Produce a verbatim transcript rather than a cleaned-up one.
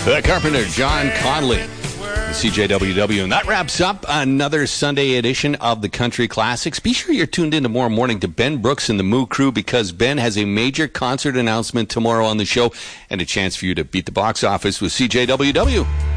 The Carpenter, John Conley, the C J W W. And that wraps up another Sunday edition of the Country Classics. Be sure you're tuned in tomorrow morning to Ben Brooks and the Moo Crew, because Ben has a major concert announcement tomorrow on the show and a chance for you to beat the box office with C J W W.